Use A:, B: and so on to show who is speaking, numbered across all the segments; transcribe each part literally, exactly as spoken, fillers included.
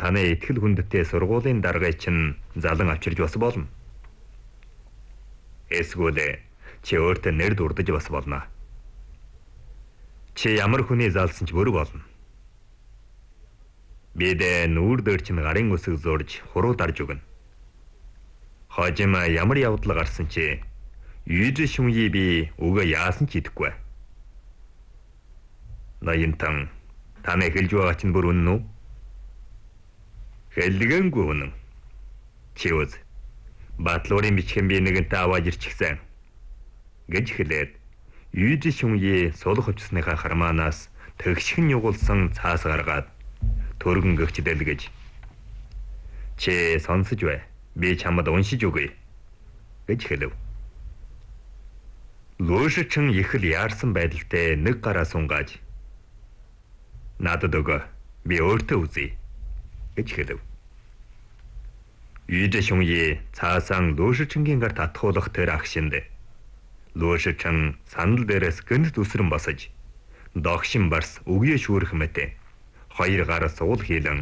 A: таны итгэл хүндэттэй сургуулийн даргыг чинь залан авчирж бас болно. Эсвэл чи өөртөө нэр дурдж бас болно. Чи ямар хүний залсан ч бүр болно. Бид нүүр дээр чинь гарын үсэг зурж хуруу дарж өгнө. Хожим ямар явдал гарсан чи юуж шүньи би уга яасан ч идэхгүй. Ноёнтан таны хэлж байгаа чинь бүр үнэн үү? Хэлгэнгүй үнэн. Чи үз. Батлуурын бичхэн би нэгэнтээ аваад ирчихсэн. Гэж хэлээд юуж шүньи сулах хувцсныхаа хармаанаас төгшгөн югулсан цаас гаргаад төргөн гэгч дэлгэж. Чи сонсож бай. Би чамд уншиж өгье. Гэж хэлв. Луушчин их л яарсан байдалтай нэг гараа сунгааж. Надад өгөө. Би өөртөө үзье. Гэж хэлв. Юуж шүньи цаасан луушчингийн гар татхуулах тэр агшинд луушчин сандал дээрээс гэнэт үсрэн босож догшин барс өгөө шүүрэх мэтэ хоёр гараа суул хийлэн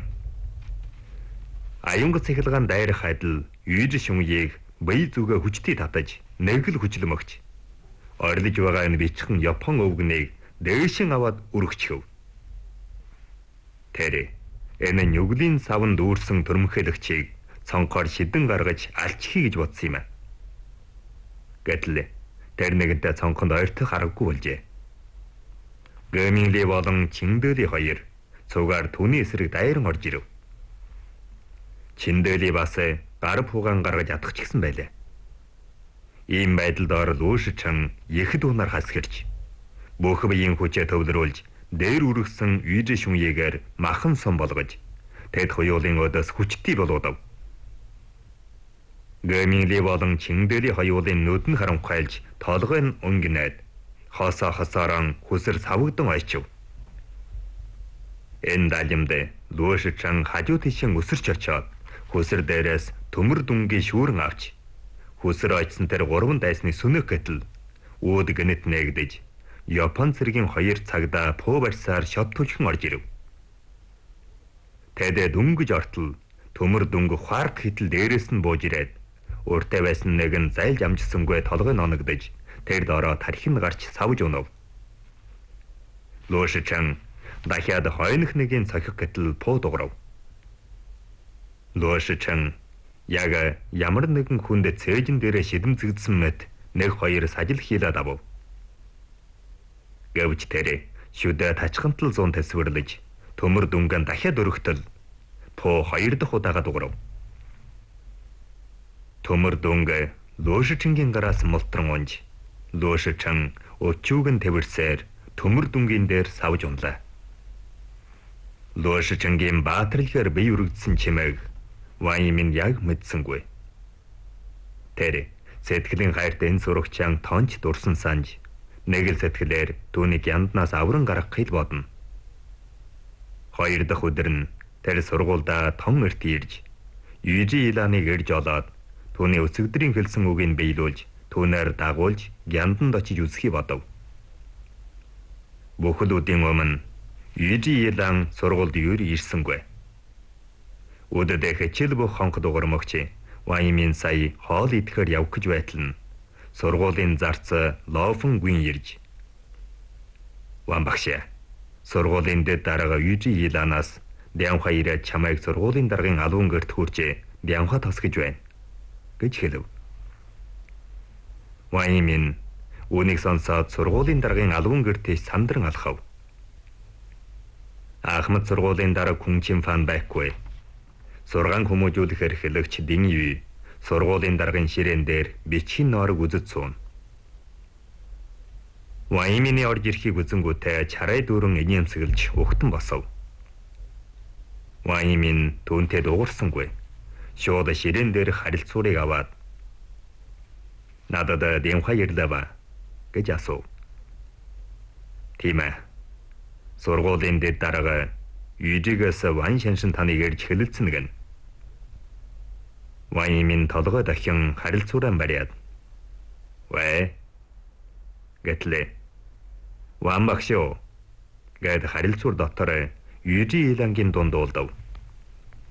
A: аюунг цэглэгэн дайрах адил юуж шүньийг бие зүгээ хүчтэй татаж нэг л хүчлэм өгч орилж байгаа энэ бичхэн япон өвгнийг дээшин аваад өргөчхөв. Тэр энэ нүглийн савн дүүрсэн төрмхөлөгчийг цонхоор шидэн гаргаж алчихъя гэж бодсон юм а. Гэтэл тэр нэгэнтээ цонхонд ойртох аргагүй болжээ. Гэминли болон Чиндэли хоёр цугаар түүний эсрэг дайран орж ирэв. Чиндэли бас гар хугаан гаргаж атгачихсан байлаа. Ийм байдалд орол Луушчин их дунаар хасгэрч бүх биеийн хүчээ төвлөрүүлж дээр үргэсэн юуж шүньегээр махан сон болгож тэд хоёулын өдөөс хүчтэй болоод. Гэминли болон Чиндэли хоёулын нүдэн харамхайлж толгойн өнгөнээд хосоо хосоорон хүсэр савгдан ойчив. Энэ далимд Луушчин хажуу тишин өсөрч очоод хүсэр дээрээс төмөр дүнгийн шүүрэн авч хүсэр ойцсон тэр гурван дайсны сүнэх гэтэл үүд гэнэт нээгдэж Япон цэргийн хоёр цагдаа пуу барьсаар шот түлхэн орж ирэв. Тэд дүнгэж ортол төмөр дүнг хуарк хитл дээрээс нь бууж ирээд уртай байсан нэг нь зайлж амжсангүй толгой ноногдож тэр дороо тархин гарч савж унав. Луушчин дахиад хойнох нэгийн цохих гэтэл пуу дуграв. Луушчин яг ямар нэгэн хүнд цээжин дээрээ шидэмцэгдсэн мэт нэг хоёр сажил хийлээд авав. Гэвч тэр шүдэ тачхантал зүүн төсвөрлөж төмөр дүнгэн дахиад өргөтөл пуу хоёр дахь удаага дуграв. Төмөр дүнг Луушчингийн гараас мултран унж Луушчин өчүүгэн тэрсээр төмөр дүнгийн дээр савж унлаа. Луушчингийн баатарлахаар бие үргэлжсэн чимээг Ваймин яг мэдсэнгүй. Тэр сэтгэлийн хайрт энэ сурагчаан тонч дурсан санж нэг л сэтгэлээр түүнийг янднаас авран гаргах хэл бодно. Хоёр дахь өдөр нь тэр сургуульдаа тон эрт ирж Южи Иланыг ирж олоод түүний өсөгдрийн хэлсэн үгийг биелүүлж түүнээр дагуулж гянданд очиж үзхий бодов. Бүхэлдийн өмнө Южи Илан сургуульд юу ирсэнгүй. Өдөрдөө хичээл бүх хонх дугуймагч Ваймин сая хоол идэхээр явах гэж байтал нь сургуулийн зарц Лофон гүн ирж Ван багш сургуулийн дэд дарга Южи Иланаас Дянха ирээд чамайг сургуулийн даргын алуун гэрт хүрчээ Дянха тосгож байна гэж хэлв. Ваймин үүнийг сонсоод сургуулийн даргын алуун гэртээ сандран алхав. Ахмад сургуулийн дарга Күнчин фан байхгүй. Сургаан хүмүүжүүлэх эрхлэгч Дин Ю сургуулийн даргын ширээн дээр бичгийн ноорог үзэж суун. Ваймины орж ирэхийг үзэнгүүтээ чарай дүүрэн инээмсэглэж ухтан босов. Ваймин түүнтэй дуурсангүй. Шууд ширээн дээр харилцуурыг аваад надад Дянха ирлээ гэж асуув. Тийм ээ. Сургуулийн дэд дарга Южигээс Ван Шаншин таныг ирж хэлэлцэн гэн. Ваймин толгой дахин харилцууран бариад. Вэ? Гэтлээ. Ван багшоо. Гэд харилцуур дотор Южи Илангийн дунд уулдав.